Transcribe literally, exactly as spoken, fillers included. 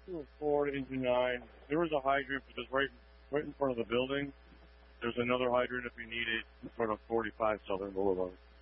two oh four, engine nine. There was a hydrant because right, right in front of the building. There's another hydrant if you need it in front of forty-five Southern Boulevard.